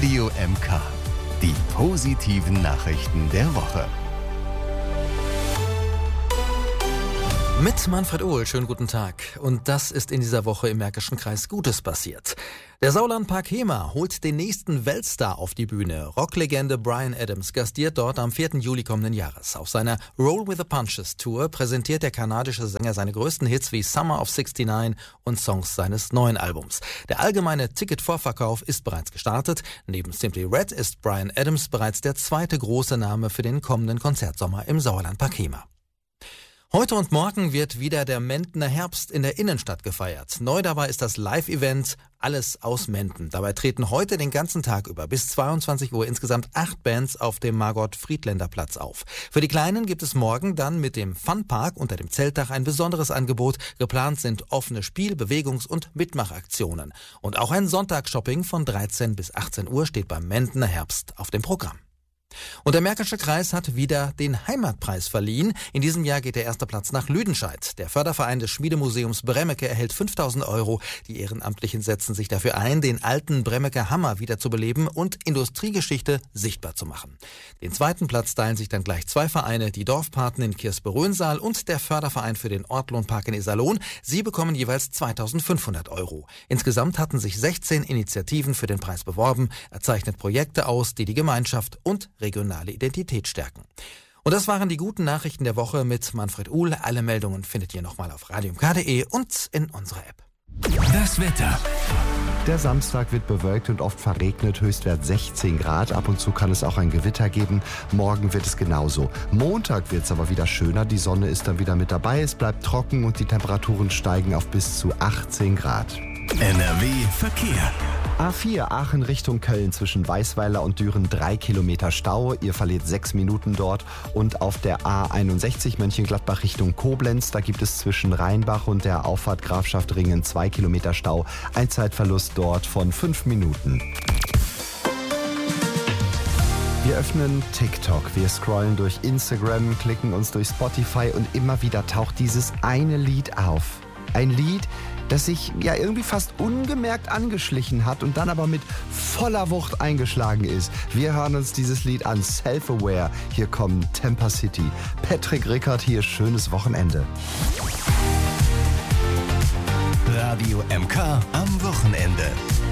Radio MK. Die positiven Nachrichten der Woche. Mit Manfred Ohl, schönen guten Tag. Und das ist in dieser Woche im Märkischen Kreis Gutes passiert. Der Sauerlandpark Hemer holt den nächsten Weltstar auf die Bühne. Rocklegende Bryan Adams gastiert dort am 4. Juli kommenden Jahres. Auf seiner Roll with the Punches Tour präsentiert der kanadische Sänger seine größten Hits wie Summer of '69 und Songs seines neuen Albums. Der allgemeine Ticketvorverkauf ist bereits gestartet. Neben Simply Red ist Bryan Adams bereits der zweite große Name für den kommenden Konzertsommer im Sauerlandpark Hemer. Heute und morgen wird wieder der Mendener Herbst in der Innenstadt gefeiert. Neu dabei ist das Live-Event Alles aus Menden. Dabei treten heute den ganzen Tag über bis 22 Uhr insgesamt 8 Bands auf dem Margot-Friedländer-Platz auf. Für die Kleinen gibt es morgen dann mit dem Funpark unter dem Zeltdach ein besonderes Angebot. Geplant sind offene Spiel-, Bewegungs- und Mitmachaktionen. Und auch ein Sonntagsshopping von 13 bis 18 Uhr steht beim Mendener Herbst auf dem Programm. Und der Märkische Kreis hat wieder den Heimatpreis verliehen. In diesem Jahr geht der erste Platz nach Lüdenscheid. Der Förderverein des Schmiedemuseums Bremmeke erhält 5.000 €. Die Ehrenamtlichen setzen sich dafür ein, den alten Bremmeker Hammer wiederzubeleben und Industriegeschichte sichtbar zu machen. Den zweiten Platz teilen sich dann gleich 2 Vereine, die Dorfpaten in Kirspe-Rönsal und der Förderverein für den Ortlohnpark in Iserlohn. Sie bekommen jeweils 2.500 €. Insgesamt hatten sich 16 Initiativen für den Preis beworben. Er zeichnet Projekte aus, die die Gemeinschaft und regionale Identität stärken. Und das waren die guten Nachrichten der Woche mit Manfred Ohl. Alle Meldungen findet ihr nochmal auf radiomk.de und in unserer App. Das Wetter. Der Samstag wird bewölkt und oft verregnet, Höchstwert 16 Grad. Ab und zu kann es auch ein Gewitter geben. Morgen wird es genauso. Montag wird es aber wieder schöner. Die Sonne ist dann wieder mit dabei. Es bleibt trocken und die Temperaturen steigen auf bis zu 18 Grad. NRW Verkehr. A4 Aachen Richtung Köln zwischen Weißweiler und Düren 3 Kilometer Stau. Ihr verliert 6 Minuten dort. Und auf der A61 Mönchengladbach Richtung Koblenz, da gibt es zwischen Rheinbach und der Auffahrt Grafschaft Ringen 2 Kilometer Stau. Ein Zeitverlust dort von 5 Minuten. Wir öffnen TikTok, wir scrollen durch Instagram, klicken uns durch Spotify und immer wieder taucht dieses eine Lied auf. Ein Lied, das sich ja irgendwie fast ungemerkt angeschlichen hat und dann aber mit voller Wucht eingeschlagen ist. Wir hören uns dieses Lied an, Self-Aware. Hier kommen Temper City. Patrick Rickert hier, schönes Wochenende. Radio MK am Wochenende.